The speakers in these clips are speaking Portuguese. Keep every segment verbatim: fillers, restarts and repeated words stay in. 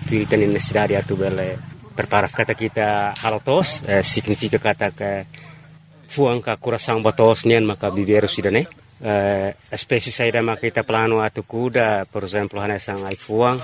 tu tem necessidade atu bele prepara kata kita halotos eh, significa kata que fuang ka coração batos nian maka viveiro sidane eh, espécie saída maka kita plano atu kuda por exemplo hanesang ai fuang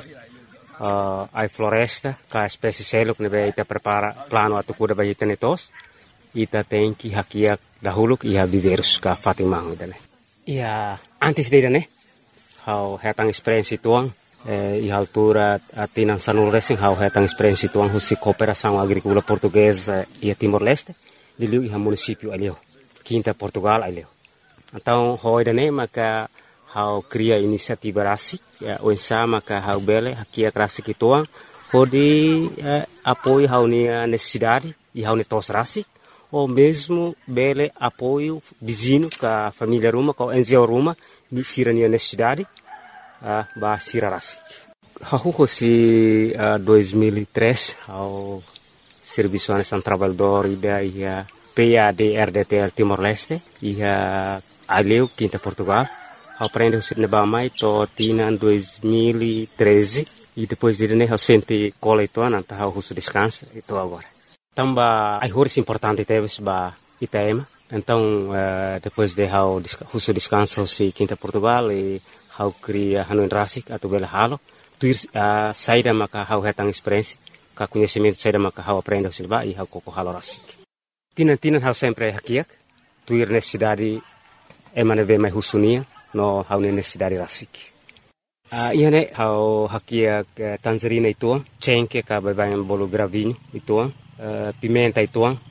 uh, ai floresta ka espécie seluk nebe ita prepara plano atu kuda ba ita netos ita tem que hakiak dahulu ia viveiros ka fatimang idane ia antes de ne how hetang experience tuang eh, e altura atinan sanul racing how hetang experience tuang husi cooperação agrícola portuguesa e Timor-Leste de liu e município ali quinta Portugal ali então how idane maka how cria inisiativa rasik o insama ka how bele hakia rasik tuang hodi eh, apoio how ni necessidade e how ni tos rasik ou mesmo bele apoio vizinho com a família Ruma, com a N G O Ruma, de Sirania necessidade, a ba Sirarasik. Hahu se dois mil e três ao Serviço Nacional Trabalhador e da ia P A D R D T L Timor-Leste e a Aleu Quinta Portugal. Aprende o cinema mais to tina dois mil e treze e depois de né o sente coletor não tá o descanso e tô agora. Tamba ai horas importante teve ba Itaema. Então uh, depois de how husu descanso si Quinta Portugal e how cria Hanoi Rasik atau bela halo tuir uh, saída maka how hetang experiência ka conhecimento saída maka how aprende o silba e how koko halo Rasik. Tinan tinan how sempre hakiak tuir necessidade emane ve mai husunia no how necessidade Rasik. Uh, ia ne how hakiak uh, Tanzarina itu cengke ka babayan bolo gravinho itu Uh, pimenta ituang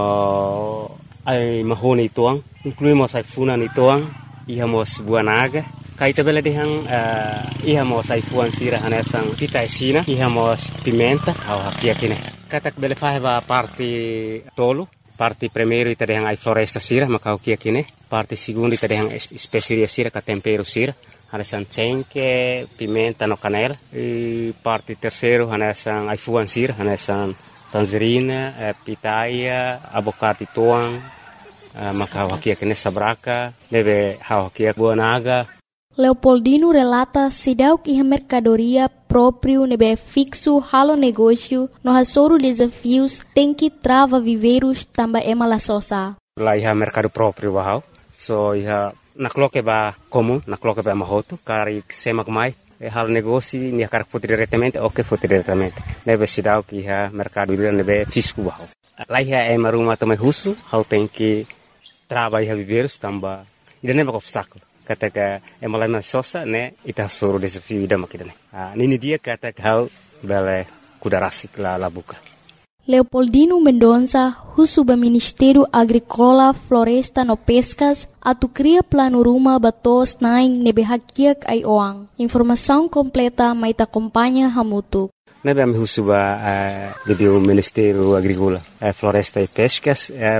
no ai mahoni ituang incluímos ai funan ituang ihamos buah naga kaita bela dehang uh, ihamos ai fuan sira hanesang pita esina ihamos pimenta au hakia kine katak bela faheba parte tolu parte primeiro ita dehang ai floresta sira maka hakia kine parte segundo ita dehang especiaria sira ka tempero sira hanesang cengke pimenta no canela e parte terceiro hanesang ai fuan sira hanesang tangerina, eh, pitaia, abocate tuang, eh, maka hakia kene sabraka, deve hakia buah naga. Leopoldino relata sidau que a mercadoria próprio nebe fixo halo negócio no hasoro desafios tem que trava viveiros tamba emala sosa. Lá iha mercado próprio bahau, so iha nakloke ba comum, nakloke ba mahoto, kari semak mai. E hal negócio ni akar foto diretamente ou que foto diretamente nebe sidau que ha mercado ir nebe fisco bahau lá ia é maruma também russo how tem que trabalhar viveiros tamba ida nebe obstáculo kata ka é malama sosa né ita soro desafio ida makidane ah nini dia kata how bele kudarasik la la buka. Leopoldino Mendonça, Husuba Ministério Agrícola, Floresta no Pescas, atu cria plano ruma batos naing nebe hakiak ai oang. Informação completa mai ta acompanha hamutu. Nebe am Husuba uh, do Ministério Agrícola, uh, Floresta e Pescas, uh,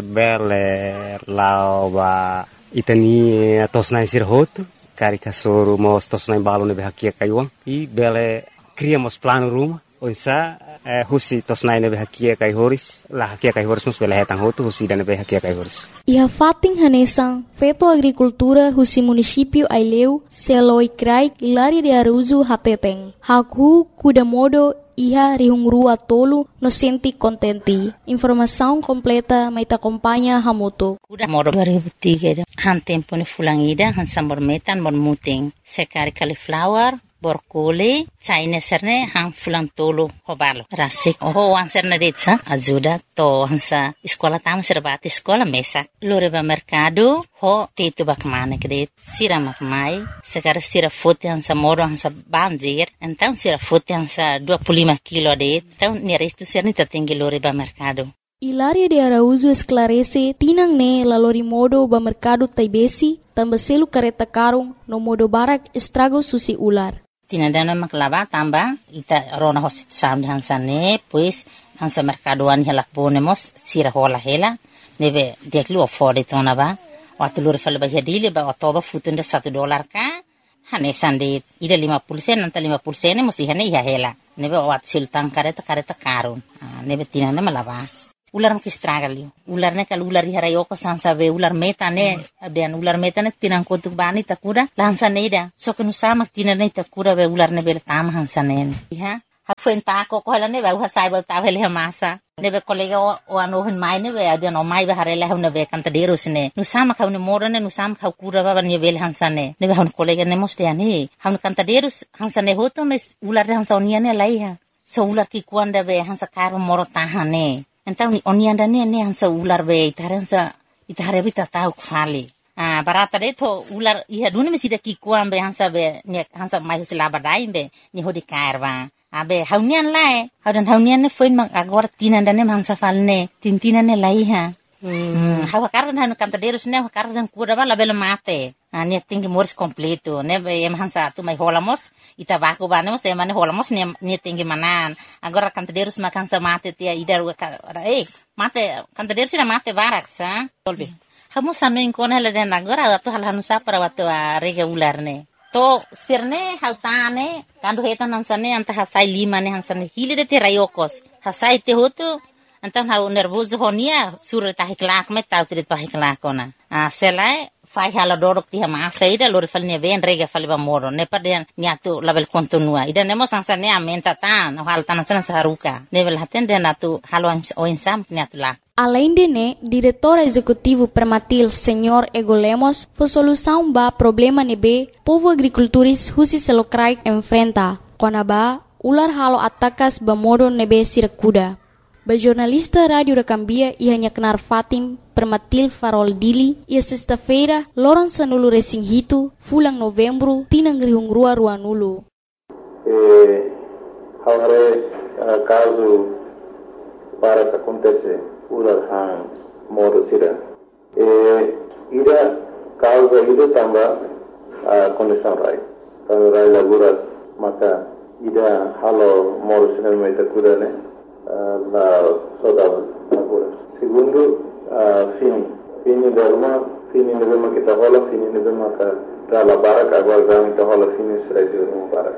bele lao ba itani tos naing sirhotu, karika soro mos tos naing balo nebe hakiak ai oang. E bele criamos plano ruma. Oisa eh, husi tosnai nebe hakia kai horis la hakia kai horis mus bela hetang hotu husi dan nebe hakia kai horis. Iha fating hanesang feto agricultura husi município Aileu seloi krai Hilaria de Araújo hateteng. Haku kuda modo iha rihungrua tolu no senti contenti. Informação completa mai ta acompanha hamoto. Kuda modo dua ribu tiga han tempo ni fulangida han sambor metan bon muting sekari cauliflower borcole, China serne hang fulang tolo hobalo. Rasik oh ang serne detsa ajuda to hansa escola tama serbati escola mesak. Loreba mercado ho tetu bakmane kede sira makmai sekarang sira fote hansa moro hansa banjir então sira fote hansa dua puluh lima kilo de então nerestu serne tertinggi loreba mercado. Hilaria de Araújo esclarece tinang ne lalori modo ba mercado taibesi tambaselu kareta karung no modo barak estrago susi ular. Tinadana maklava tamba ita rona hosit sam hansa ne pues hansa mercadoan hela ponemos sira hola hela neve deklu afford itona ba watulur fal ba hedile ba otoba futunda satu dolar ka hane sande ida lima puluh sen nanta lima puluh sen musi hane ya hela neve wat sultan kareta kareta karun neve tinana malava ular makistragali ular ne kal ular hara yoko sansa ve ular meta ne abian ular meta ne tinang kotuk bani takura lansa neida so kenu sama tinane takura ve ular ne bel tam hansa ne ha Foi tako ko hala nebe ha sai ba ta vele masa nebe kolega o ano hin mai nebe adu no mai ba harela hu nebe cantaderos ne no sama ka ne moro ne no sama ka kura ba ne vel hansane nebe han kolega ne moste ani han cantaderos hansane hoto mes ular han sonia ne laiha so ular ki kuanda be hansa karo moro tahane então ni onianda ne ne hansa ular be taransa itare bita tau khali ah barata de to ular iha duni me sida ki kuambe hansa be ne hansa mai sila badai be ni hodi kairwa abe haunian lai haudan haunian ne foin mak agora tinan dan ne mangsa falne tintinan ne lai ha hmm hawa kardan hanu cantaderos ne kardan kura bala bela mate ani tingi mors completo ne be mangsa tu mai holamos ita baku banemos e mane holamos ne ne tingi manan agora cantaderos makangsa mate tia idar eh mate cantaderos ina mate barak sa tolbi hamu sanu inkona la den agora tu hal hanu sa para watu rega ular ne to sirne hautane kandu hetan hansane anta hasai lima ne hansane hile de terayokos hasai te hotu anta hau nervoso honia sur ta hiklak me tau trit pa hiklak kona a selai fai hala dorok ti ma saida lor falne ven rega falba moro ne paden niatu label kontinua ida nemo hansane amenta tan hal tan san saruka level haten de natu halo o insam niatu la. Além de né, diretor executivo Permatil, senhor Ego Lemos, foi solução ba problema nebe povo agricultores husi selokrai enfrenta. Konaba ular halo atakas ba modo nebe sirakuda. Ba jornalista rádio da Cambia ia nyaknar Fatim Permatil Farol Dili ia sexta-feira loron sanulu resing hitu fulang novembro tinang rihung rua rua nulu. Eh, haware uh, caso para que acontece ular han modo sira e ida causa ida tamba a condição rai quando rai laguras maka ida halo modo sira me ta kudane la soda laguras segundo fini fini derma fini nebema kita hola fini nebema ka dala barak agora gami ta hola fini sira de no barak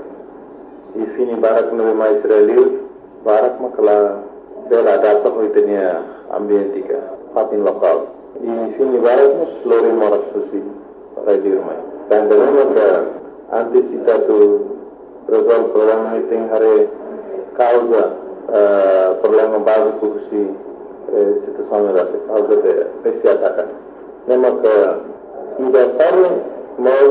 e fini barak nebema israeli barak makala dela data hoitenia ambientika fatin lokal di sini barat slore moras sesi radio mai dan dengan ke antisita tu resolve problema iting hare causa problema básico si situação era causa de esse ataque nema que ida para